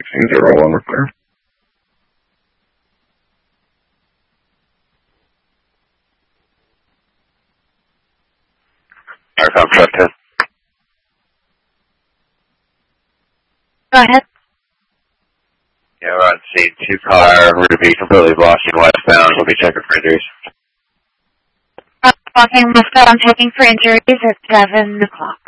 1601, we're clear. Aircom truck 10. Go ahead. Yeah, we're on scene. 2-car, Ruby, completely blocking westbound. We'll be checking for injuries. Walking westbound, checking for injuries at 7 o'clock.